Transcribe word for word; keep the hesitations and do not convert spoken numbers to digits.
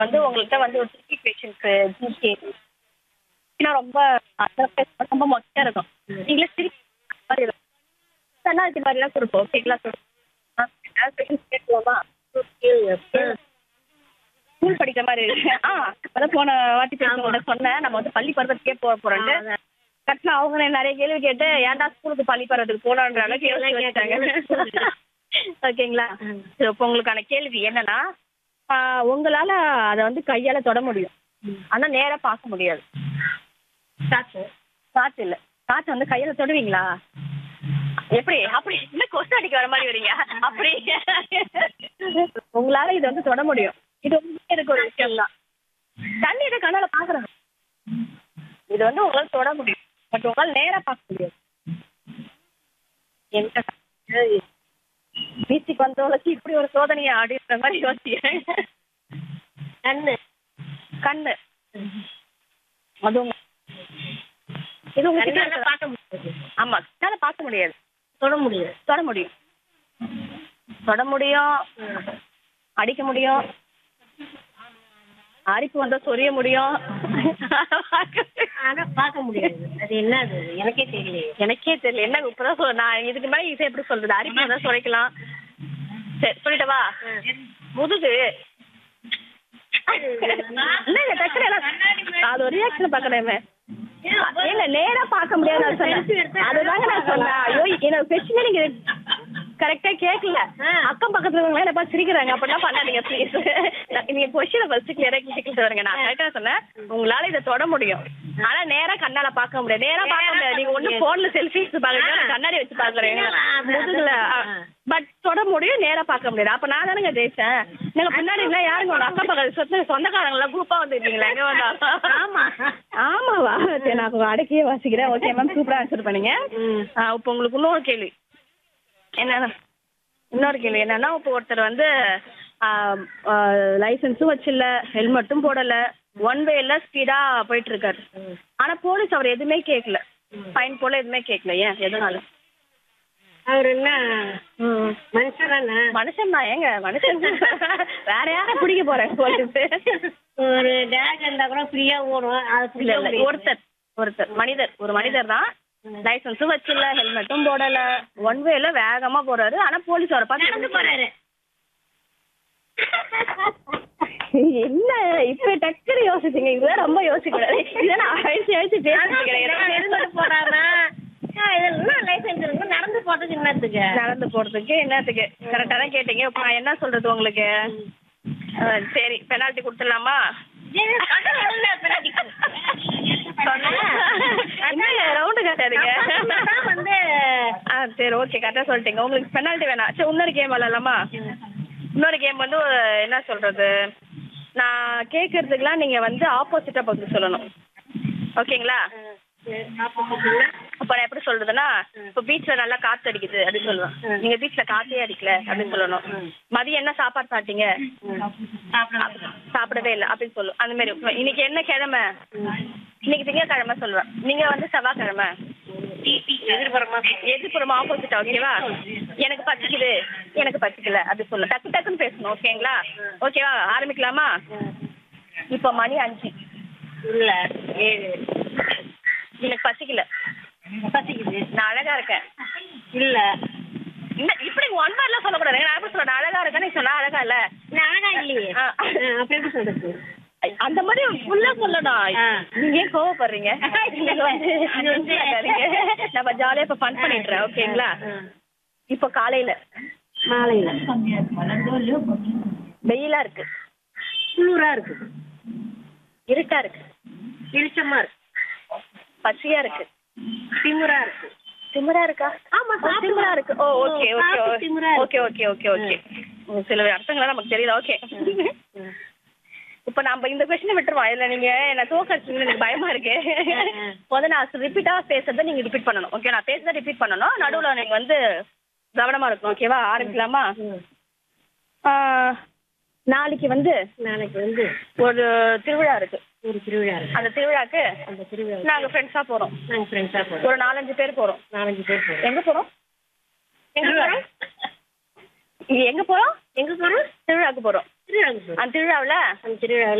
வந்து உங்கள்கிட்ட வந்து ஒரு ட்ரிக்கி கொஷின்ஸு ஜிகே ஏன்னா ரொம்ப ரொம்ப மொக்கையா இருக்கும். நீங்களே சிரிக்க மாதிரி இருக்கும். பெனால்ட்டி மாதிரிலாம் கொடுப்போம். ஓகேங்களா? கொஷின்ஸ் கேட்கலாமா? ஸ்கூல் படிக்கிற மாதிரி இருக்கு. ஆ அதான் போன வாட்டி பேசுறவங்கள்ட்ட சொன்னேன் நம்ம வந்து பள்ளி பருவத்துக்கே போக போறோன்ட்டு. கட்டினா அவங்க நிறைய கேள்வி கேட்டு ஏன்டா ஸ்கூலுக்கு பள்ளி பருவத்துக்கு போலான்ற அளவுக்கு யோசிச்சு வச்சுட்டாங்க. ஓகேங்களா? சரி இப்போ உங்களுக்கான கேள்வி என்னன்னா ஆஹ் உங்களால அதை வந்து கையால தொட முடியும். ஆனா நேரா பார்க்க முடியாது. காற்று காற்று இல்ல. காற்று வந்து கையால தொடுவீங்களா? எப்படி அப்படி என்ன கொசு அடிக்க வர மாதிரி வரீங்க அப்படி உங்களால இதை வந்து தொட முடியும். இது உங்களுக்கு இருக்க ஒரு விஷயம் தான். தண்ணி இதை கண்ணால பாக்குறாங்க. இது வந்து உங்களால தொட முடியும். பட் உங்களால நேரா பார்க்க முடியாது. எந்த பீச்சுக்கு வந்தவங்களுக்கு இப்படி ஒரு சோதனையா அப்படின்ற மாதிரி யோசிக்கிறேன். கண்ணு கண்ணு அது உங்க இது உங்க பார்க்க முடியாது. ஆமா கண்ணால பார்க்க முடியாது. தொட முடியாது. தொட முடியும். தொட முடியும். அடிக்க முடியும். அரிப்பு வந்தா சொரிய முடியும். ஆனா பார்க்க முடியாது. அது என்ன அது எனக்கே தெரியல. எனக்கே தெரியல என்ன இப்பதான் சொல்ல நான் இதுக்கு மேலே இதை எப்படி சொல்றது? அரிப்பு வந்தா சுரைக்கலாம். சரி சொல்லிட்டவா? முதுகு என்னங்க டக்குனு எல்லாம் அது ஒரு ரியாக்ஷன் பார்க்கணுமே. இல்ல நேரா பார்க்க முடியாது நான் சொன்னேன். அதுதாங்க நான் சொன்னேன். ஐயோ என்னோட கொஸ்டினே நீங்க கரெக்டா கேட்கல. அக்கம் பக்கத்துல இருக்கவங்க என்ன பார்த்து சிரிக்கிறாங்க. அப்படிலாம் பண்ணாதீங்க ப்ளீஸ். நீங்க கொஸ்டினை ஃபர்ஸ்ட் கிளியரா கேட்கல வருங்க. நான் கரெக்டா சொன்னேன் உங்களால இதை தொட முடியும். ஆனா நேரா கண்ணால பார்க்க முடியாது. நேரா பார்க்க முடியாது. நீங்க ஒண்ணு போன்ல செல்ஃபிஸ் பாக்குறீங்க கண்ணாடி வச்சு பாக்குறீங்க முதுகுல. பட் தொட முடியும். நேரா பார்க்க முடியாது. அப்ப நான் தானங்க ஜெயிச்சேன். நீங்க பின்னாடி இல்ல யாருங்க உங்க அக்கம் பக்கத்து சொந்த சொந்தக்காரங்க எல்லாம் குரூப்பா வந்துருக்கீங்களா? எங்க வந்தா ஆமா ஆமாவா? சரி நான் அடக்கியே வாசிக்கிறேன். ஓகே மேம் சூப்பரா ஆன்சர் பண்ணீங்க. இப்போ உங்களுக்கு இன்னொரு கேள்வி என்னன்னா இன்னொரு கேள்வி என்னன்னா இப்போ ஒருத்தர் வந்து லைசன்ஸும் வச்சில்ல ஹெல்மெட்டும் போடல ஒன் வேல ஸ்பீடா போயிட்டு இருக்காரு. ஆனா போலீஸ் அவர் எதுவுமே கேட்கல. ஃபைன் போல எதுவுமே கேட்கல. ஏன் எதனால? அவர் என்ன மனுஷன் மனுஷன் தான். ஏங்க மனுஷன் வேற யாரும் பிடிக்க போறேன் போலீஸ். ஒரு டேக் இருந்தா கூட ஃப்ரீயா ஓடும். ஒருத்தர் ஒருத்தர் மனிதர் ஒரு மனிதர் தான். லைசன்ஸும் வச்சில்ல ஹெல்மெட்டும் போடல ஒன் வேல வேகமா போறாரு. ஆனா போலீஸ் அவரை பார்த்து போறாரு. என்ன இப்ப டக்குனு யோசிச்சீங்க? இதுதான் ரொம்ப யோசிக்க கூடாது. இதெல்லாம் அழிச்சு அழிச்சு பேசிட்டு போறாருன்னா லைசன்ஸ் இருக்கு நடந்து போறதுக்கு என்னத்துக்கு நடந்து போறதுக்கு என்னத்துக்கு கரெக்டா தான் கேட்டீங்க. இப்ப நான் என்ன சொல்றது உங்களுக்கு? சரி பெனால்ட்டி கொடுத்துடலாமா? ரவுண்டு கட்டாதீங்க வந்து. ஆ சரி ஓகே கரெக்டா சொல்லிட்டீங்க. உங்களுக்கு பெனால்ட்டி வேணாம். சரி இன்னொரு கேம் விளாடலாமா? இன்னொரு கேம் வந்து என்ன சொல்றது நான் கேட்கறதுக்குலாம் நீங்க வந்து ஆப்போசிட்டா பதில் சொல்லணும். ஓகேங்களா? அப்ப நான் எப்படி சொல்றதுன்னா இப்போ பீச்ல நல்லா காத்து அடிக்குது அப்படின்னு சொல்லுவேன். நீங்க பீச்ல காத்தே அடிக்கல அப்படின்னு சொல்லணும். மதியம் என்ன சாப்பாடு சாப்பிட்டீங்க? சாப்பிடவே இல்லை அப்படின்னு சொல்லும். அந்த மாதிரி இன்னைக்கு என்ன கிழமை? இன்னைக்கு திங்கக்கிழமை சொல்லுவேன். நீங்க வந்து செவ்வாய்க்கிழமை எதிர்புறமா எதிர்புறமா ஆப்போசிட்டா. ஓகேவா? எனக்கு பச்சிக்குது எனக்கு பச்சிக்கல அப்படி சொல்ல டக்கு டக்குன்னு பேசணும். ஓகேங்களா? ஓகேவா ஆரம்பிக்கலாமா? இப்போ மணி அஞ்சு இல்ல ஏழு எனக்கு பசிக்கல பசிக்குது நான் அழகா இருக்கேன் இல்ல இல்ல இப்படி ஒன் வேர்ட்லாம் சொல்லக்கூடாது. நான் எப்படி சொல்றேன் அழகா இருக்கேன்னு நீ சொன்னா அழகா இல்ல நான் அழகா இல்லையே அப்படி எப்படி சொல்றது? அந்த மாதிரி ஃபுல்லா சொல்லணும். நீங்க ஏன் கோவப்படுறீங்க? நம்ம ஜாலியா இப்ப ஃபன் பண்ணிடுறேன். ஓகேங்களா? இப்ப காலையில மாலையில வெயிலா இருக்கு குளிரா இருக்கு இருட்டா இருக்கு வெளிச்சமா இருக்கு பச்சையா இருக்கு திமிரா இருக்கு திமிரா இருக்கா? ஆமா திமிரா இருக்கு. ஓ okay okay okay okay okay okay சில அர்த்தங்கள்லாம் நமக்கு தெரியல. ஓகே இப்ப நம்ம இந்த கொஸ்டினை விட்டுருவோம். இதுல நீங்க என்ன தோக்கடிச்சீங்கன்னு எனக்கு பயமா இருக்கு. முதல்ல நான் ரிப்பீட்டா பேசுறத நீங்க ரிப்பீட் பண்ணணும். ஓகே நான் பேசுறத ரிப்பீட் பண்ணணும். நடுவுல நீங்க வந்து கவனமா இருக்கணும். ஓகேவா? ஆரம்பிக்கலாமா? நாளைக்கு வந்து நாளைக்கு வந்து ஒரு திருவிழா இருக்கு. ஒரு திருவிழா இருக்கு. அந்த திருவிழாக்கு அந்த திருவிழா நாங்க ஃப்ரெண்ட்ஸா போறோம். நாங்க ஃப்ரெண்ட்ஸா போறோம். ஒரு நாலஞ்சு பேர் போறோம். நாலஞ்சு பேர் போறோம். எங்க போறோம்? எங்க போறோம்? எங்க போறோம்? எங்க போறோம்? திருவிழாக்கு போறோம். அந்த திருவிழாவில் அந்த திருவிழாவில்